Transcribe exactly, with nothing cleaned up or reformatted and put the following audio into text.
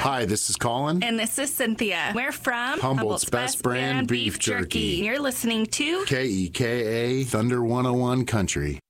Hi, this is Colin. And this is Cynthia. We're from Humboldt's Best Brand Beef Jerky. You're listening to K E K A Thunder one oh one Country.